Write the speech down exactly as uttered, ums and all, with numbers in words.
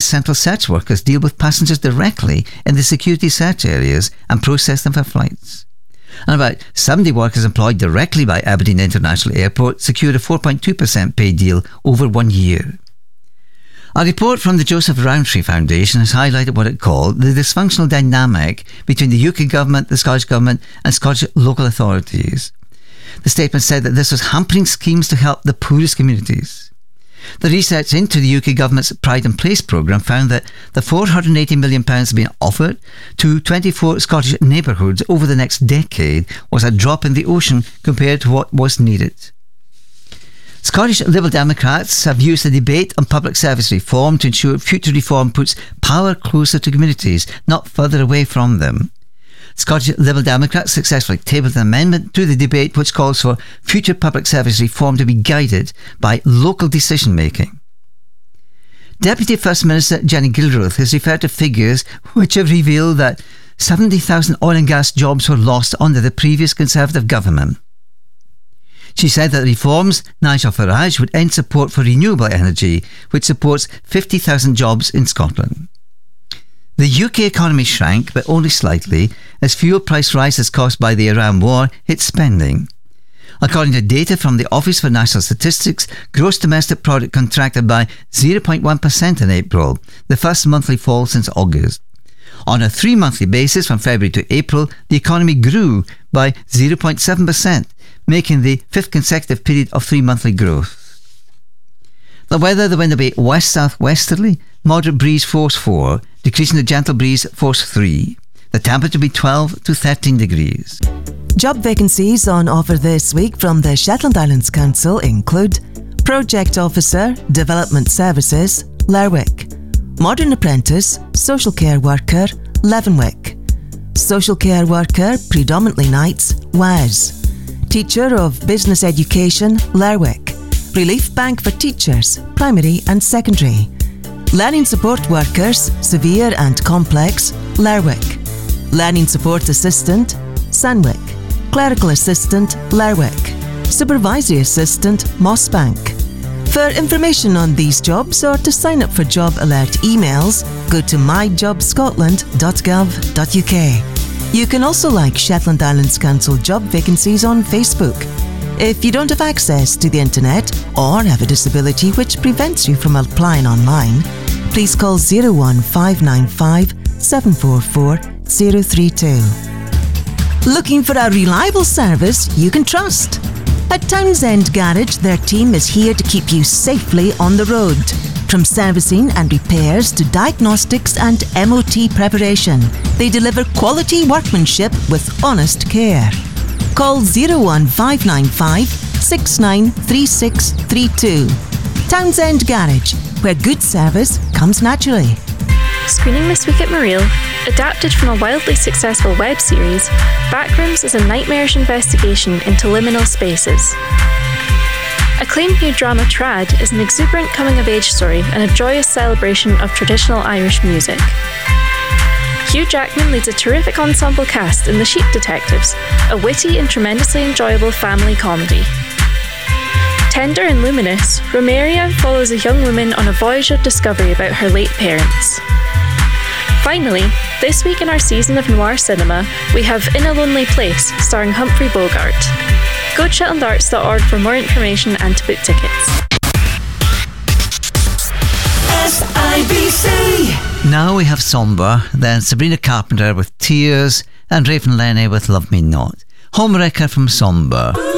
central search workers deal with passengers directly in the security search areas and process them for flights. And about seventy workers employed directly by Aberdeen International Airport secured a four point two percent pay deal over one year. A report from the Joseph Rowntree Foundation has highlighted what it called the dysfunctional dynamic between the U K government, the Scottish government and Scottish local authorities. The statement said that this was hampering schemes to help the poorest communities. The research into the U K government's Pride in Place programme found that the four hundred eighty million pounds being offered to twenty-four Scottish neighbourhoods over the next decade was a drop in the ocean compared to what was needed. Scottish Liberal Democrats have used the debate on public service reform to ensure future reform puts power closer to communities, not further away from them. Scottish Liberal Democrats successfully tabled an amendment to the debate which calls for future public service reform to be guided by local decision making. Deputy First Minister Jenny Gilruth has referred to figures which have revealed that seventy thousand oil and gas jobs were lost under the previous Conservative government. She said that reforms Nigel Farage would end support for renewable energy, which supports fifty thousand jobs in Scotland. The U K economy shrank, but only slightly, as fuel price rises caused by the Iran war hit spending. According to data from the Office for National Statistics, gross domestic product contracted by zero point one percent in April, the first monthly fall since August. On a three-monthly basis from February to April, the economy grew by zero point seven percent, making the fifth consecutive period of three-monthly growth. The weather, the wind will be west-southwesterly, moderate breeze force four, decreasing to gentle breeze force three. The temperature will be twelve to thirteen degrees. Job vacancies on offer this week from the Shetland Islands Council include Project Officer, Development Services, Lerwick; Modern Apprentice, Social Care Worker, Leavenwick; Social Care Worker, predominantly nights, Wes; Teacher of Business Education, Lerwick; Relief Bank for Teachers, Primary and Secondary; Learning Support Workers, Severe and Complex, Lerwick; Learning Support Assistant, Sandwick; Clerical Assistant, Lerwick; Supervisory Assistant, Mossbank. For information on these jobs or to sign up for job alert emails, go to my job scotland dot gov dot u k. You can also like Shetland Islands Council job vacancies on Facebook. If you don't have access to the internet or have a disability which prevents you from applying online, please call zero one five nine five seven four four zero three two. Looking for a reliable service you can trust? At Townsend Garage, their team is here to keep you safely on the road. From servicing and repairs to diagnostics and M O T preparation, they deliver quality workmanship with honest care. Call zero one five nine five six nine three six three two. Townsend Garage, where good service comes naturally. Screening this week at Mariel, adapted from a wildly successful web series, Backrooms is a nightmarish investigation into liminal spaces. Acclaimed new drama Trad is an exuberant coming-of-age story and a joyous celebration of traditional Irish music. Hugh Jackman leads a terrific ensemble cast in The Sheep Detectives, a witty and tremendously enjoyable family comedy. Tender and luminous, Romeria follows a young woman on a voyage of discovery about her late parents. Finally, this week in our season of noir cinema, we have In a Lonely Place, starring Humphrey Bogart. Go to shetland arts dot org for more information and to book tickets. S I B C. Now we have Somber, then Sabrina Carpenter with Tears, and Raven Lenny with Love Me Not. Home wrecker from Somber.